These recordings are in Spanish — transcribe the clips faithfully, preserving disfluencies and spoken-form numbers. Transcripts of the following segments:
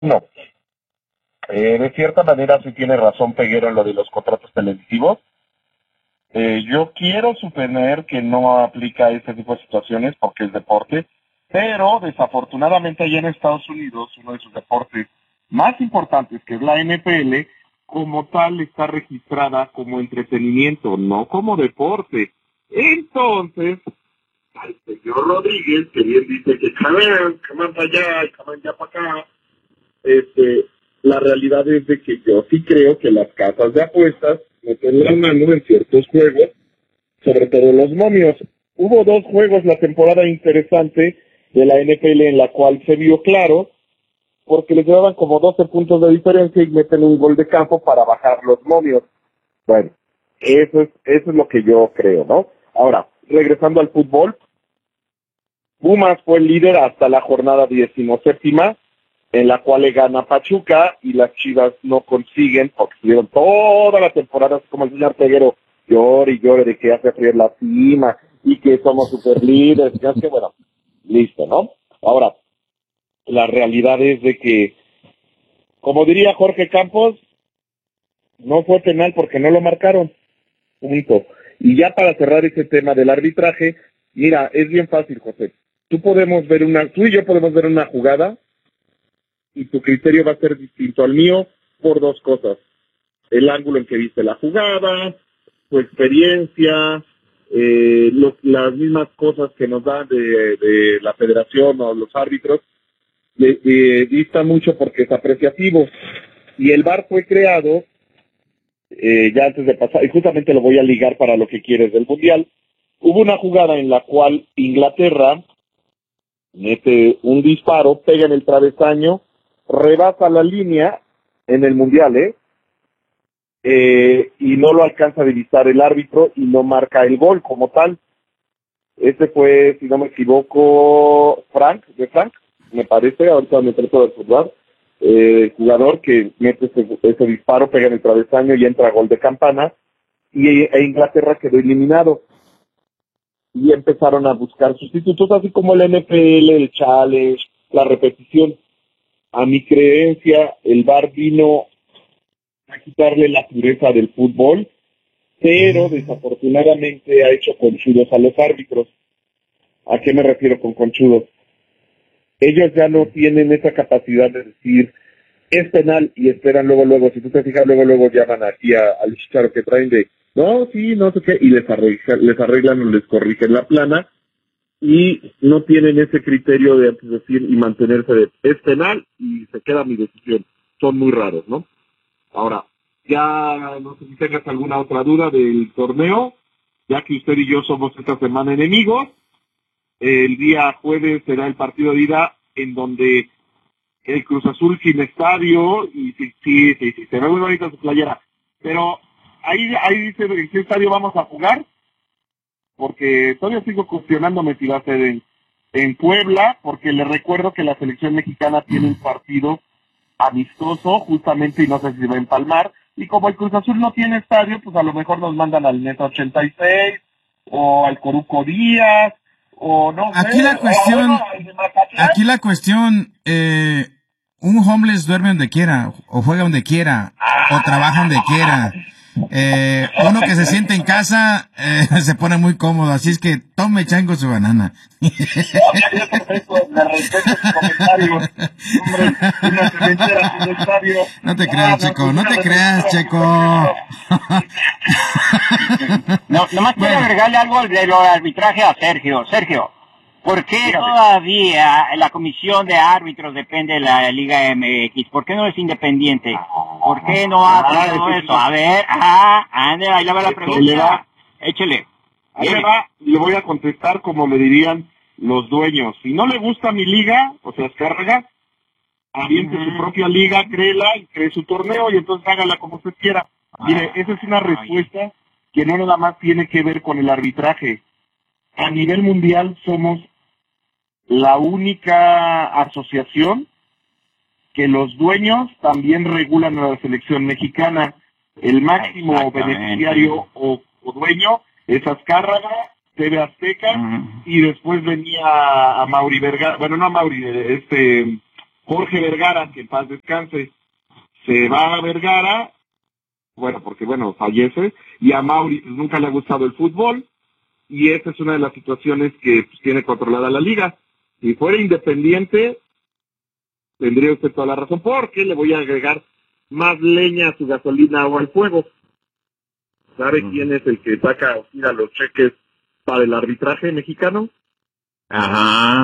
No. Eh, de cierta manera sí tiene razón Peguero en lo de los contratos televisivos. Eh, yo quiero suponer que no aplica a este tipo de situaciones porque es deporte, pero desafortunadamente allá en Estados Unidos, uno de sus deportes más importantes, que es la N F L, como tal está registrada como entretenimiento, no como deporte. Entonces, al señor Rodríguez, que bien dice que caben, caben para allá y caben ya para acá, este, la realidad es de que yo sí creo que las casas de apuestas meten la mano en ciertos juegos, sobre todo los momios. Hubo dos juegos la temporada interesante de la N F L en la cual se vio claro, porque les llevaban como doce puntos de diferencia y meten un gol de campo para bajar los momios. Bueno, eso es, eso es lo que yo creo, ¿no? Ahora, regresando al fútbol, Pumas fue el líder hasta la jornada decimoséptima, en la cual le gana Pachuca y las Chivas no consiguen, porque estuvieron toda la temporada, así como el señor Peguero, llore y llore de que hace frío la cima y que somos super líderes, y así que bueno, listo, ¿no? Ahora, la realidad es de que, como diría Jorge Campos, no fue penal porque no lo marcaron, punto. Y ya para cerrar ese tema del arbitraje, mira, es bien fácil, José. Tú podemos ver una, tú y yo podemos ver una jugada y tu criterio va a ser distinto al mío por dos cosas. El ángulo en que viste la jugada, tu experiencia, eh, lo, las mismas cosas que nos dan de, de la federación o los árbitros, le, le dista mucho porque es apreciativo. Y el V A R fue creado, eh, ya antes de pasar, y justamente lo voy a ligar para lo que quieres del Mundial. Hubo una jugada en la cual Inglaterra mete un disparo, pega en el travesaño, rebasa la línea en el Mundial, ¿eh? Eh, y no lo alcanza a divisar el árbitro y no marca el gol como tal. Este fue, si no me equivoco, Frank, de Frank, me parece, ahorita me trato de recordar, eh, jugador que mete ese, ese disparo, pega en el travesaño y entra a gol de campana, y e Inglaterra quedó eliminado. Y empezaron a buscar sustitutos, así como el N F L, el challenge, la repetición. A mi creencia, el V A R vino a quitarle la pureza del fútbol, pero desafortunadamente ha hecho conchudos a los árbitros. ¿A qué me refiero con conchudos? Ellos ya no tienen esa capacidad de decir, es penal, y esperan luego, luego, si tú te fijas, luego, luego llaman aquí a, al chicharo que traen de, no, sí, no sé qué, y les arreglan, les arreglan o les corrigen la plana, y no tienen ese criterio de decir y mantenerse de, es penal, y se queda mi decisión. Son muy raros, ¿no? Ahora, ya no sé si tengas alguna otra duda del torneo, ya que usted y yo somos esta semana enemigos. El día jueves será el partido de ida en donde el Cruz Azul sin estadio, y sí, sí, sí, sí, se ve muy bonita su playera. Pero ahí, ahí dice en qué estadio vamos a jugar, porque todavía sigo cuestionándome si va a ser en, en Puebla, porque le recuerdo que la selección mexicana tiene un partido amistoso, justamente, y no sé si va a empalmar, y como el Cruz Azul no tiene estadio, pues a lo mejor nos mandan al Neta ochenta y seis, o al Coruco Díaz, o no aquí sé, la cuestión, o, bueno, aquí la cuestión, eh, un homeless duerme donde quiera, o juega donde quiera, o trabaja donde quiera. Eh, uno que se siente en casa eh, se pone muy cómodo, así es que tome chango su banana. Me respeto su comentario. Hombre, una cementera sin estadio. No te creas, Checo, no te creas, Checo. No, nomás quiero agregarle algo de lo de arbitraje a Sergio. Sergio, ¿por qué todavía la comisión de árbitros depende de la Liga M X? ¿Por qué no es independiente? ¿Por qué no hace todo eso? A ver, ajá, ande, ahí le va la pregunta. Échele. Ahí le va, le voy a contestar como le dirían los dueños. Si no le gusta mi liga, o sea, descarga, aviente uh-huh. su propia liga, créela y cree su torneo y entonces hágala como usted quiera. Mire, esa es una respuesta que no nada más tiene que ver con el arbitraje. A nivel mundial somos la única asociación que los dueños también regulan a la selección mexicana. El máximo beneficiario o, o dueño es Azcárraga, T V Azteca, uh-huh. y después venía a Mauri Vergara, bueno, no a Mauri, este, Jorge Vergara, que en paz descanse, se va a Vergara, bueno, porque bueno, fallece, y a Mauri pues, nunca le ha gustado el fútbol, y esa es una de las situaciones que pues, tiene controlada la liga. Si fuera independiente, tendría usted toda la razón, porque le voy a agregar más leña a su gasolina o al fuego. ¿Sabe mm. quién es el que saca o tira los cheques para el arbitraje mexicano? Ajá.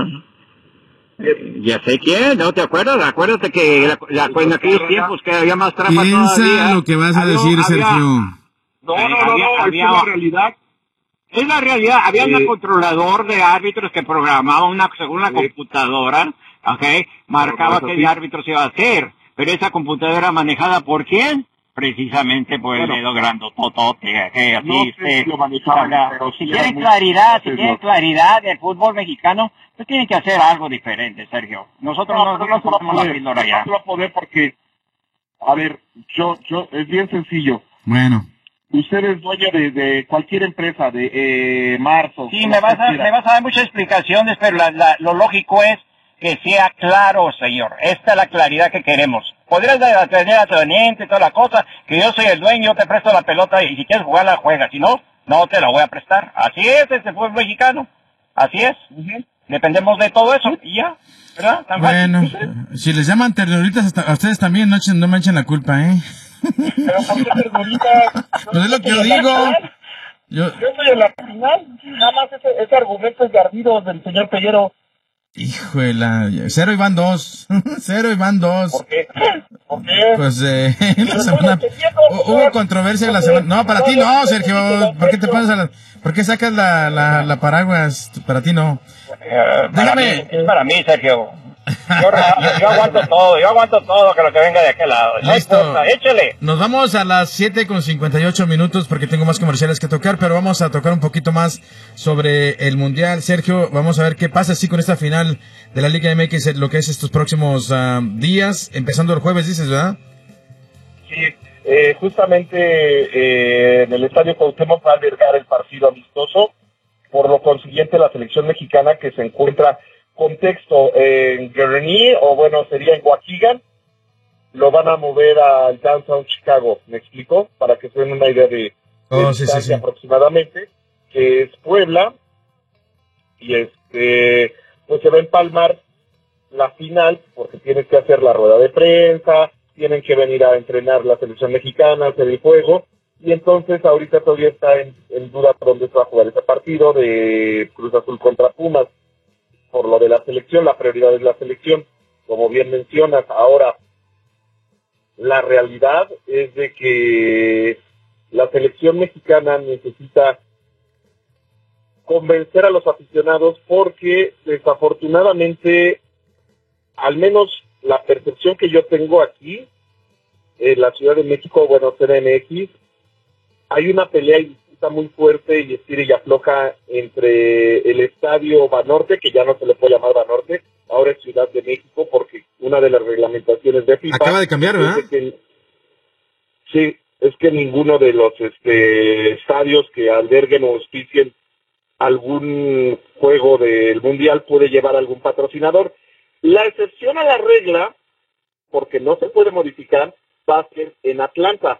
Eh, ya sé quién, ¿no te acuerdas? Acuérdate que la, la, pues, en aquellos tiempos que había más trampa Piensa todavía. lo que vas a había, decir, Sergio. Había, no, no, no, había, no, había, es la realidad. Es la realidad. Había eh, un controlador de árbitros que programaba una, según la eh, computadora, okay, marcaba qué árbitro se iba a hacer. Pero esa computadora era manejada por quién? Precisamente por bueno, el dedo grandototote, que así no usted, si lo manejaban, pero si tiene claridad, si tiene claridad del fútbol mexicano, pues tiene que hacer algo diferente, Sergio. Nosotros no, no, no, no ponemos la píldora ya. No va a poder porque, a ver, yo, yo, es bien sencillo. Bueno. Usted es dueño de, de cualquier empresa, de eh, Marzo. Sí, me vas, a, me vas a dar muchas explicaciones, pero la, la, lo lógico es que sea claro, señor. Esta es la claridad que queremos. Podrías tener a tu teniente y toda la cosa, que yo soy el dueño, yo te presto la pelota y si quieres jugarla, juegas. Si no, no te la voy a prestar. Así es este fútbol mexicano. Así es. Uh-huh. Dependemos de todo eso y ya, ¿verdad? ¿Tan bueno, fácil? Si les llaman ternuritas a ustedes también, no, echen, no me echen la culpa, ¿eh? Pero ¿por qué ternuritas? Pues es lo que yo digo. Yo, yo soy en la final. Nada más ese, ese argumento es de ardido del señor Peguero. Hijo de la... Cero y van dos. Cero y van dos. ¿Por qué? ¿Por qué? Pues, eh, la semana... Hubo controversia la semana... No, para ti no, Sergio. ¿Por qué te pones a la... ¿Por qué sacas la, la, la paraguas? Para ti no. Uh, Déjame... Para mí, es para mí, Sergio. Yo, yo, yo aguanto todo, yo aguanto todo que lo que venga de aquel lado. No Listo. Importa, échale. Nos vamos a las siete con cincuenta y ocho minutos porque tengo más comerciales que tocar, pero vamos a tocar un poquito más sobre el Mundial. Sergio, vamos a ver qué pasa así con esta final de la Liga M X, lo que es estos próximos uh, días, empezando el jueves, dices, ¿verdad? Sí, eh, justamente eh, en el Estadio Cuauhtémoc va a albergar el partido amistoso, por lo consiguiente la selección mexicana que se encuentra contexto en Guernsey, o bueno, sería en Waukegan, lo van a mover al Downtown Chicago, ¿me explico? Para que se den una idea de, de oh, distancia sí, sí, sí. aproximadamente, que es Puebla, y este, pues se va a empalmar la final, porque tienen que hacer la rueda de prensa, tienen que venir a entrenar la selección mexicana, hacer el juego, y entonces ahorita todavía está en, en duda por dónde se va a jugar ese partido de Cruz Azul contra Pumas. Por lo de la selección, la prioridad es la selección, como bien mencionas. Ahora, la realidad es de que la selección mexicana necesita convencer a los aficionados porque desafortunadamente, al menos la percepción que yo tengo aquí, en la Ciudad de México, bueno, C D M X, hay una pelea está muy fuerte y estira y afloja entre el estadio Banorte, que ya no se le puede llamar Banorte, ahora es Ciudad de México, porque una de las reglamentaciones de FIFA... Acaba de cambiar, ¿verdad? Es que, sí, es que ninguno de los este, estadios que alberguen o auspicien algún juego del Mundial puede llevar algún patrocinador. La excepción a la regla, porque no se puede modificar, va a ser en Atlanta.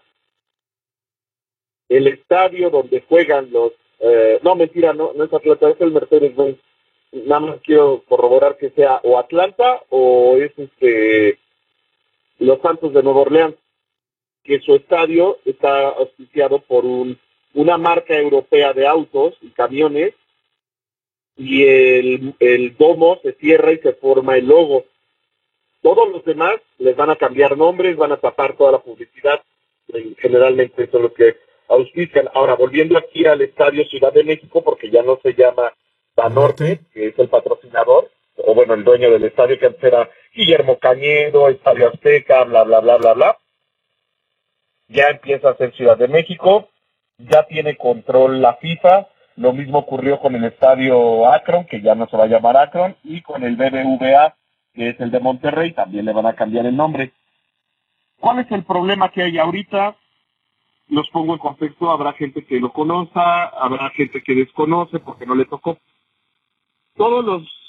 El estadio donde juegan los... Eh, no, mentira, no, no es Atlanta, es el Mercedes-Benz. Nada más quiero corroborar que sea o Atlanta o es este los Santos de Nueva Orleans, que su estadio está auspiciado por un una marca europea de autos y camiones, y el, el domo se cierra y se forma el logo. Todos los demás les van a cambiar nombres, van a tapar toda la publicidad, generalmente son los que auspician. Ahora, volviendo aquí al Estadio Ciudad de México, porque ya no se llama Banorte, que es el patrocinador, o bueno, el dueño del estadio, que antes era Guillermo Cañedo, Estadio Azteca, bla, bla, bla, bla, bla. Ya empieza a ser Ciudad de México, ya tiene control la FIFA. Lo mismo ocurrió con el Estadio Akron, que ya no se va a llamar Akron, y con el B B V A, que es el de Monterrey, también le van a cambiar el nombre. ¿Cuál es el problema que hay ahorita? Los pongo en contexto, habrá gente que lo conozca, habrá gente que desconoce porque no le tocó. Todos los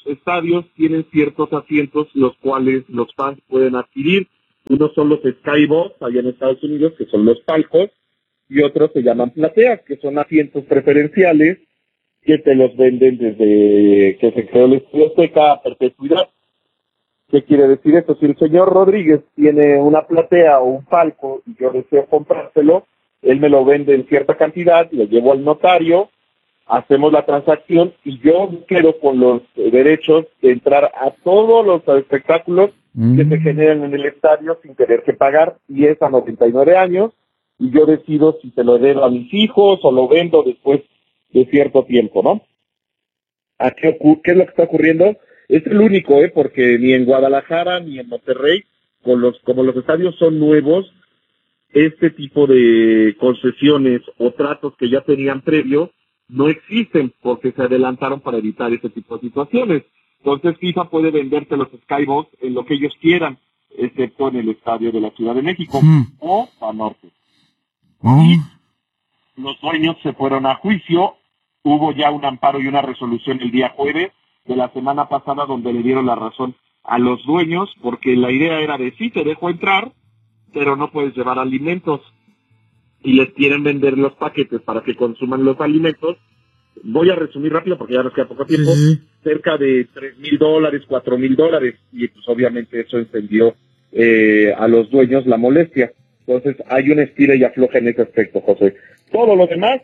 estadios tienen ciertos asientos los cuales los fans pueden adquirir. Unos son los Skybox allá en Estados Unidos, que son los palcos, y otros se llaman plateas, que son asientos preferenciales que te los venden desde que se creó el Estadio Azteca a perpetuidad. ¿Qué quiere decir esto? Si el señor Rodríguez tiene una platea o un palco y yo deseo comprárselo, él me lo vende en cierta cantidad, lo llevo al notario, hacemos la transacción y yo quedo con los derechos de entrar a todos los espectáculos mm. que se generan en el estadio sin tener que pagar, y es a noventa y nueve años, y yo decido si se lo heredo a mis hijos o lo vendo después de cierto tiempo, ¿no? ¿A qué, ocurre, ¿Qué es lo que está ocurriendo? Es el único, ¿eh? Porque ni en Guadalajara ni en Monterrey, con los, como los estadios son nuevos, este tipo de concesiones o tratos que ya tenían previo no existen porque se adelantaron para evitar ese tipo de situaciones. Entonces FIFA puede venderte los Skybox en lo que ellos quieran, excepto en el estadio de la Ciudad de México mm. o Banorte. Mm. Y los dueños se fueron a juicio, hubo ya un amparo y una resolución el día jueves de la semana pasada donde le dieron la razón a los dueños, porque la idea era de sí, te dejo entrar, pero no puedes llevar alimentos, y les quieren vender los paquetes para que consuman los alimentos. Voy a resumir rápido porque ya nos queda poco tiempo, sí. cerca de tres mil dólares, cuatro mil dólares, y pues obviamente eso encendió eh, a los dueños la molestia. Entonces hay un estira y afloja en ese aspecto, José. Todo lo demás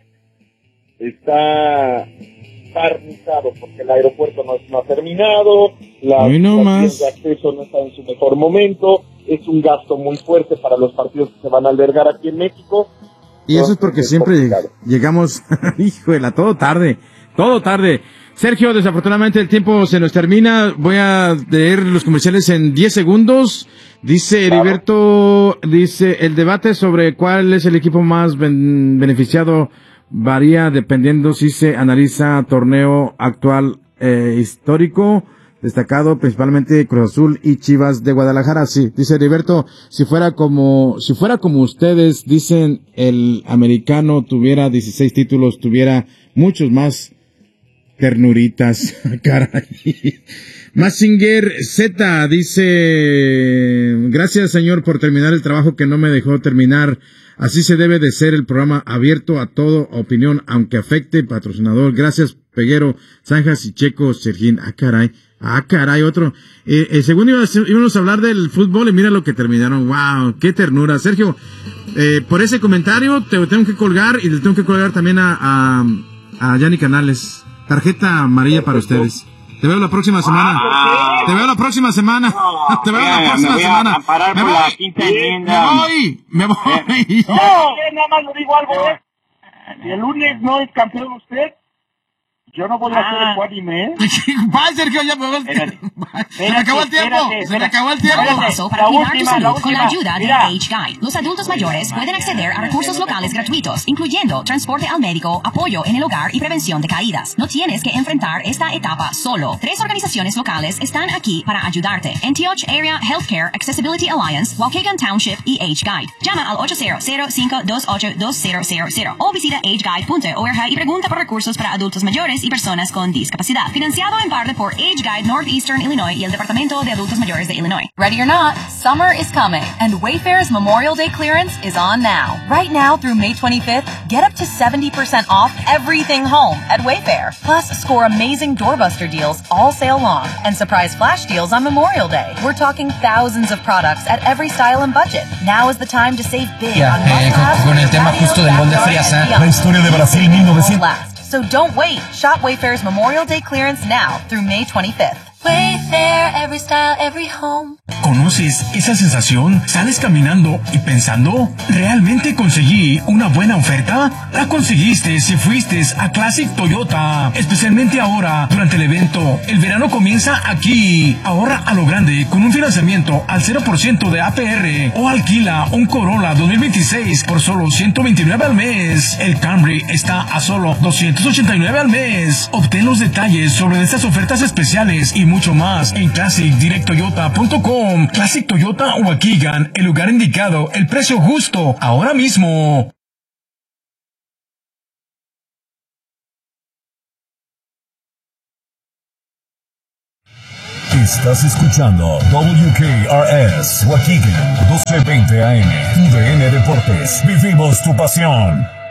está barnizado porque el aeropuerto no, no ha terminado, las no vías de acceso no están en su mejor momento, es un gasto muy fuerte para los partidos que se van a albergar aquí en México. Y eso es porque es siempre complicado. Llegamos, híjole, todo tarde, todo tarde. Sergio, desafortunadamente el tiempo se nos termina. Voy a leer los comerciales en diez segundos. Dice claro. Heriberto, dice, el debate sobre cuál es el equipo más ben- beneficiado varía dependiendo si se analiza torneo actual eh, histórico, destacado principalmente Cruz Azul y Chivas de Guadalajara. Sí, dice Heriberto, si fuera como, si fuera como ustedes dicen, el americano tuviera dieciséis títulos, tuviera muchos más ternuritas. Caray. Massinger Z dice, gracias señor por terminar el trabajo que no me dejó terminar. Así se debe de ser el programa, abierto a todo opinión, aunque afecte patrocinador. Gracias, Peguero, Zanjas y Checo, Sergín. Ah, caray. Ah, caray, otro. Eh, eh, según íbamos, íbamos a hablar del fútbol y mira lo que terminaron. Wow, qué ternura. Sergio, eh, por ese comentario te tengo que colgar y le tengo que colgar también a, a, a Yanni Canales. Tarjeta amarilla para ustedes. Te veo la próxima semana. Ah, Te veo la próxima semana. No, Te veo mira, la próxima me voy semana. A parar me por voy. La quinta enmienda. Me voy. Me voy. Eh, no, nada más le digo algo, ¿eh? Si el lunes no es campeón usted, yo no voy a hacer el cuánime, ¿eh? Bye, Sergio, ya me voy. Se me acabó el tiempo. Espérate, Se me acabó el tiempo. Paso para cuidar tu salud con la ayuda de Age Guide. Los adultos mayores pueden acceder a recursos locales gratuitos, incluyendo transporte al médico, apoyo en el hogar y prevención de caídas. No tienes que enfrentar esta etapa solo. Tres organizaciones locales están aquí para ayudarte: Antioch Area Healthcare Accessibility Alliance, Waukegan Township y Age Guide. Llama al ocho cero cero, cinco dos ocho, dos cero cero cero o visita age guide punto org y pregunta por recursos para adultos mayores y personas con discapacidad. Financiado en parte por Age Guide Northeastern Illinois y el Departamento de Adultos Mayores de Illinois. Ready or not, summer is coming, and Wayfair's Memorial Day clearance is on now. Right now through May twenty-fifth, get up to seventy percent off everything home at Wayfair. Plus, score amazing doorbuster deals all sale long and surprise flash deals on Memorial Day. We're talking thousands of products at every style and budget. Now is the time to save big Ya, on eh, con, con el tema justo del gol de Friasa, la historia de Brasil mil novecientos. So don't wait. Shop Wayfair's Memorial Day clearance now through May twenty-fifth. Wayfair, every style, every home. ¿Conoces esa sensación? ¿Sales caminando y pensando? ¿Realmente conseguí una buena oferta? La conseguiste si fuiste a Classic Toyota. Especialmente ahora, durante el evento. El verano comienza aquí. Ahorra a lo grande con un financiamiento al cero por ciento de A P R. O alquila un Corolla dos mil veintiséis por solo ciento veintinueve al mes. El Camry está a solo doscientos ochenta y nueve al mes. Obtén los detalles sobre estas ofertas especiales y mucho más en classic direct toyota punto com. Classic Toyota Waukegan, el lugar indicado, el precio justo, ahora mismo. Estás escuchando W K R S Waukegan doce veinte A M. U D N Deportes. Vivimos tu pasión.